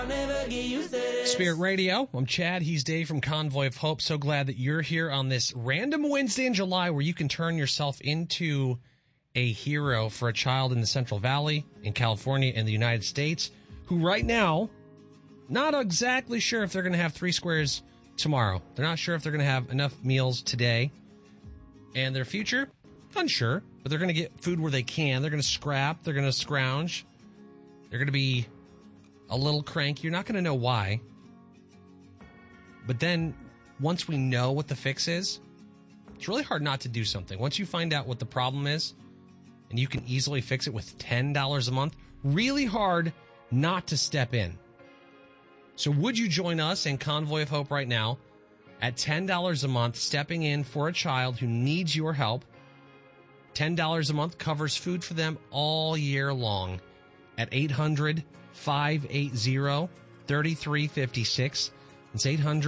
Spirit Radio. I'm Chad. He's Dave from Convoy of Hope. So glad that you're here on this random Wednesday in July where you can turn yourself into a hero for a child in the Central Valley, in California, in the United States, who right now, not exactly sure if they're going to have 3 squares tomorrow. They're not sure if they're going to have enough meals today. And their future, unsure, but they're going to get food where they can. They're going to scrap. They're going to scrounge. They're going to be a little cranky. You're not going to know why. But then once we know what the fix is, it's really hard not to do something. Once you find out what the problem is and you can easily fix it with $10 a month, really hard not to step in. So would you join us in Convoy of Hope right now at $10 a month, stepping in for a child who needs your help? $10 a month covers food for them all year long at 800-580-3356. It's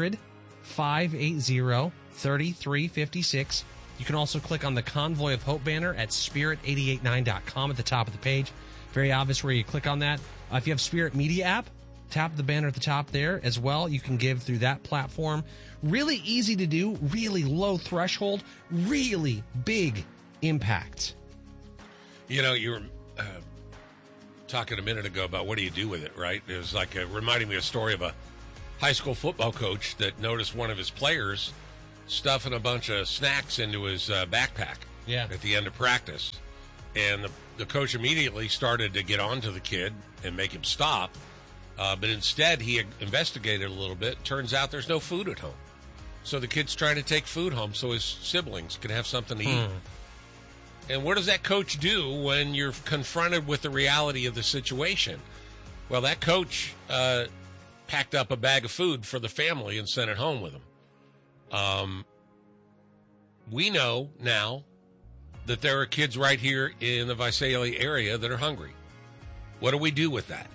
800-580-3356. You can also click on the Convoy of Hope banner at spirit889.com at the top of the page. Very obvious where you click on that. If you have Spirit Media app, tap the banner at the top there as well. You can give through that platform. Really easy to do, really low threshold, really big impact. You know, you were talking a minute ago about what do you do with it, right? It was like reminding me of a story of a high school football coach that noticed one of his players stuffing a bunch of snacks into his backpack at the end of practice. And the coach immediately started to get onto the kid and make him stop. But instead, he investigated a little bit. Turns out there's no food at home. So the kid's trying to take food home so his siblings can have something to eat. And what does that coach do when you're confronted with the reality of the situation? Well, that coach packed up a bag of food for the family and sent it home with him. We know now that there are kids right here in the Visalia area that are hungry. What do we do with that?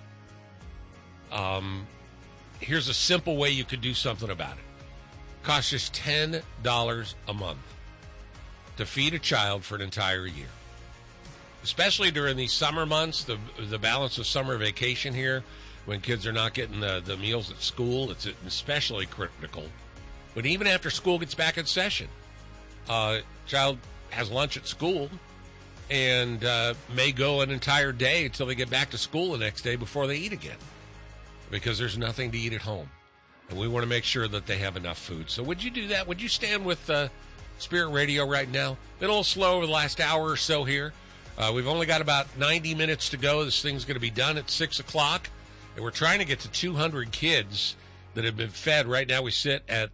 Here's a simple way you could do something about it. Costs just $10 a month to feed a child for an entire year. Especially during these summer months, the balance of summer vacation here, when kids are not getting the meals at school, it's especially critical. But even after school gets back in session, child has lunch at school and may go an entire day until they get back to school the next day before they eat again, because there's nothing to eat at home. And we want to make sure that they have enough food. So would you do that? Would you stand with Spirit Radio right now? Been a little slow over the last hour or so here. We've only got about 90 minutes to go. This thing's going to be done at 6 o'clock. And we're trying to get to 200 kids that have been fed. Right now we sit at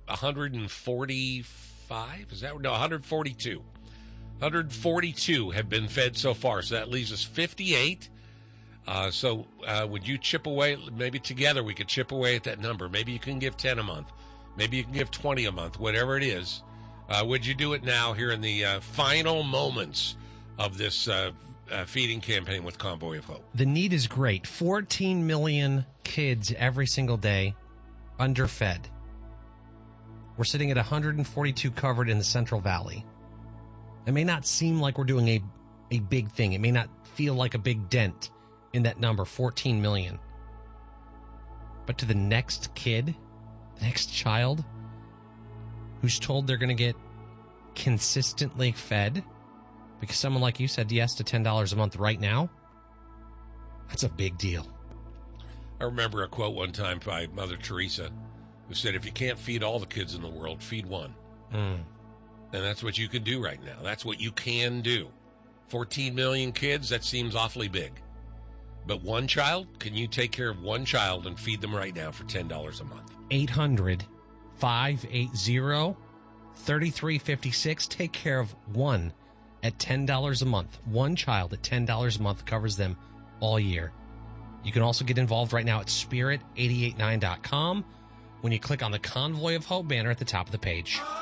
145. Is that? No, 142. 142 have been fed so far. So that leaves us 58. So would you chip away? Maybe together we could chip away at that number. Maybe you can give 10 a month. Maybe you can give 20 a month, whatever it is. Would you do it now here in the final moments of this feeding campaign with Convoy of Hope? The need is great. 14 million kids every single day underfed. We're sitting at 142 covered in the Central Valley. It may not seem like we're doing a big thing. It may not feel like a big dent in that number, 14 million. But to the next kid, the next child, who's told they're going to get consistently fed because someone like you said yes to $10 a month right now, that's a big deal. I remember a quote one time by Mother Teresa who said, if you can't feed all the kids in the world, feed one. And that's what you can do right now. That's what you can do. 14 million kids, that seems awfully big. But one child, can you take care of one child and feed them right now for $10 a month? 800-580-3356. Take care of one at $10 a month. One child at $10 a month covers them all year. You can also get involved right now at spirit889.com when you click on the Convoy of Hope banner at the top of the page.